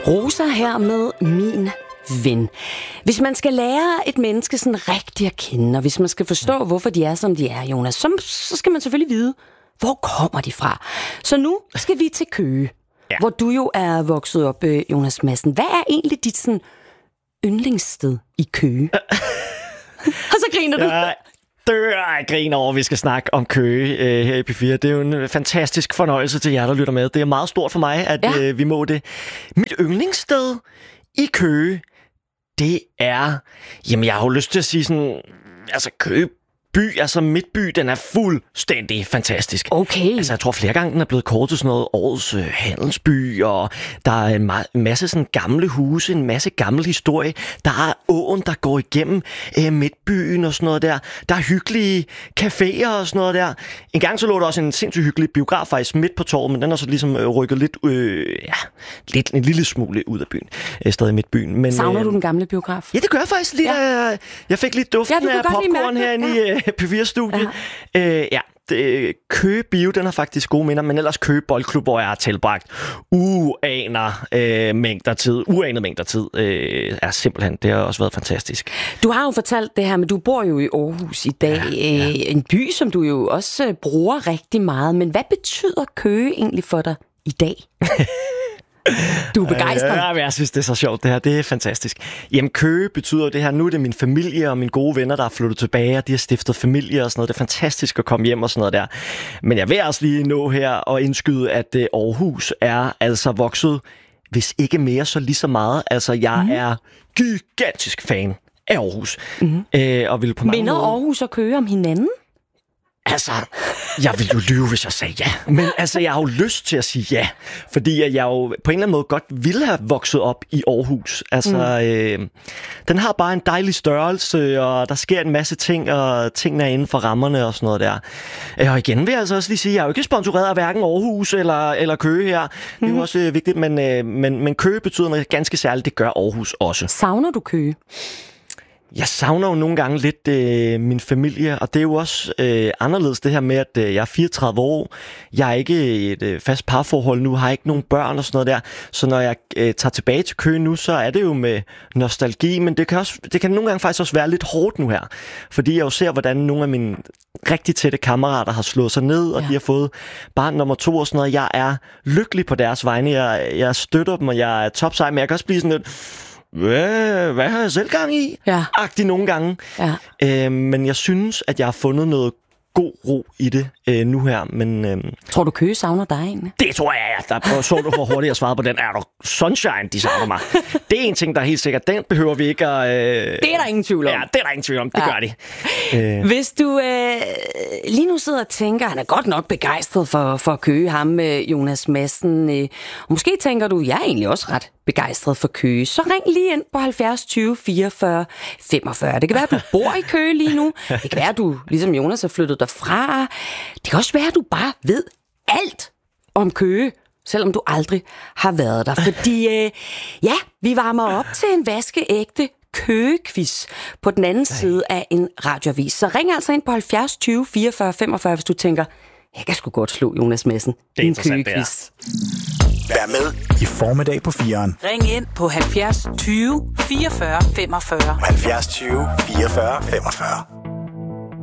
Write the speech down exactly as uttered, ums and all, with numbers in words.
Rosa her med Min Ven. Hvis man skal lære et menneske sådan rigtig at kende, og hvis man skal forstå, hvorfor de er, som de er, Jonas, så, så skal man selvfølgelig vide, hvor kommer de fra. Så nu skal vi til Køge, ja. Hvor du jo er vokset op, Jonas Madsen. Hvad er egentlig dit sådan yndlingssted i Køge? Og så griner du. Ja. dør af grin over, at vi skal snakke om Køge øh, her i P fire. Det er jo en fantastisk fornøjelse til jer, der lytter med. Det er meget stort for mig, at ja. øh, vi må det. Mit yndlingssted i Køge, det er... Jamen, jeg har jo lyst til at sige sådan... Altså, Køge by, altså Midtby, den er fuldstændig fantastisk. Okay. Altså, jeg tror flere gange, den er blevet kåret til sådan noget årets øh, handelsby, og der er en, ma- en masse sådan gamle huse, en masse gammel historie. Der er åen, der går igennem øh, Midtbyen og sådan noget der. Der er hyggelige caféer og sådan noget der. En gang så lå der også en sindssygt hyggelig biograf faktisk midt på torvet, men den er så ligesom øh, rykket lidt, øh, ja, lidt en lille smule ud af byen. Øh, stadig Midtbyen. Men, savner øh, du den gamle biograf? Ja, det gør jeg faktisk lige. Ja. Jeg fik lidt duften ja, af popcorn herinde ja. i P fire-studiet. Ja. Øh, ja, det, Køge Bio, den har faktisk gode minder, men ellers Køge Boldklub, hvor jeg har tilbragt uaner øh, mængder tid, uanet mængder tid, øh, er simpelthen, det har også været fantastisk. Du har jo fortalt det her, men du bor jo i Aarhus i dag, ja, ja. Øh, en by, som du jo også øh, bruger rigtig meget, men hvad betyder Køge egentlig for dig i dag? Du er begejstret. Ja, jeg synes, det er så sjovt, det her. Det er fantastisk. Jamen, Køge betyder det her. Nu er det min familie og mine gode venner, der er flyttet tilbage, og de har stiftet familie og sådan noget. Det er fantastisk at komme hjem og sådan noget der. Men jeg vil også lige nå her og indskyde, at Aarhus er altså vokset, hvis ikke mere, så lige så meget. Altså, jeg mm. er gigantisk fan af Aarhus. Mm. Øh, og vil på mange Minder måder... Aarhus og Køge om hinanden? Altså, jeg ville jo lyve, hvis jeg sagde ja. Men altså, jeg har jo lyst til at sige ja. Fordi jeg jo på en eller anden måde godt ville have vokset op i Aarhus. Altså, mm. øh, den har bare en dejlig størrelse, og der sker en masse ting, og tingene er inden for rammerne og sådan noget der. Og igen vil jeg altså også lige sige, jeg er jo ikke sponsoreret af hverken Aarhus eller, eller Køge her. Mm. Det er jo også øh, vigtigt, men, øh, men, men Køge betyder noget ganske særligt. Det gør Aarhus også. Savner du Køge? Jeg savner jo nogle gange lidt øh, min familie, og det er jo også øh, anderledes det her med, at øh, jeg er fireogtredive år. Jeg er ikke i et øh, fast parforhold nu, har ikke nogen børn og sådan noget der. Så når jeg øh, tager tilbage til Køge nu, så er det jo med nostalgi, men det kan, også, det kan nogle gange faktisk også være lidt hårdt nu her. Fordi jeg jo ser, hvordan nogle af mine rigtig tætte kammerater har slået sig ned, og ja. de har fået barn nummer to og sådan noget. Jeg er lykkelig på deres vegne, jeg, jeg støtter dem, og jeg er topsej, men jeg kan også blive sådan lidt... Hvad, hvad har jeg selv gang i? Ja. Agtigt nogle gange. Ja. Øh, men jeg synes, at jeg har fundet noget god ro i det øh, nu her. Men, øh, tror du, Køge savner dig egentlig? Det tror jeg, ja. Der så du, hvor hurtigt jeg svarede på den. Er du sunshine, de savner mig. Det er en ting, der er helt sikkert. Den behøver vi ikke at... Øh... Det er der ingen tvivl om. Ja, det er der ingen tvivl om. Det ja. gør de. Øh... Hvis du øh, lige nu sidder og tænker, han er godt nok begejstret for, for Køge, ham øh, Jonas Madsen. Øh, og måske tænker du, jeg er egentlig også ret begejstret for Køge. Så ring lige ind på halvfjerds tyve fireogfyrre femogfyrre. Det kan være, at du bor i Køge lige nu. Det kan være, at du, ligesom Jonas, har flyttet derfra. Det kan også være, at du bare ved alt om Køge, selvom du aldrig har været der. Fordi, øh, ja, vi varmer op til en vaskeægte Køge-quiz på den anden side af en radioavis. Så ring altså ind på halvfjerds tyve fireogfyrre femogfyrre, hvis du tænker, jeg kan sgu godt slå Jonas Madsen i en Køge-quiz. Vær med i Formiddag på fireren. Ring ind på halvfjerds tyve fireogfyrre femogfyrre. halvfjerds tyve fireogfyrre femogfyrre.